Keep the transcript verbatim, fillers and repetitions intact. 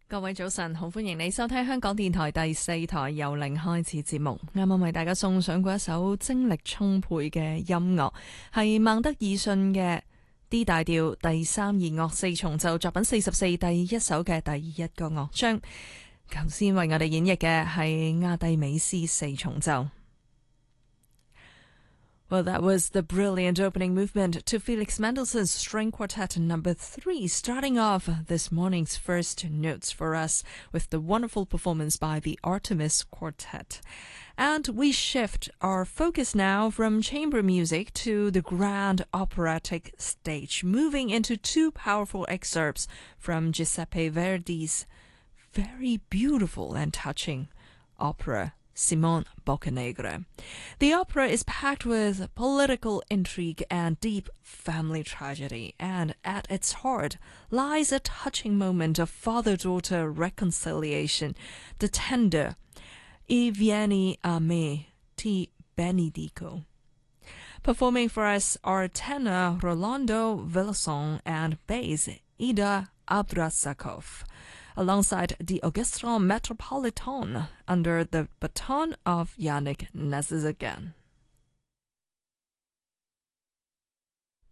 各位早晨，好歡迎你收聽香港電台第四台由零開始節目。啱啱為大家送上過一首精力充沛嘅音樂，係孟德爾遜嘅 D 大調第三二樂四重奏作品四十四第一首嘅第一個樂章。頭先為我哋演繹嘅係亞蒂美斯四重奏。Well, that was the brilliant opening movement to Felix Mendelssohn's String Quartet number three, starting off this morning's first notes for us with the wonderful performance by the Artemis Quartet. And we shift our focus now from chamber music to the grand operatic stage, moving into two powerful excerpts from Giuseppe Verdi's very beautiful and touching opera, Simon Boccanegra. The opera is packed with political intrigue and deep family tragedy, and at its heart lies a touching moment of father-daughter reconciliation, the tender "E vieni a me, ti benedico." Performing for us are tenor Rolando Villason and bass Ida Abdrasakov, alongside the Orchestra Metropolitan under the baton of Yannick Nézet again.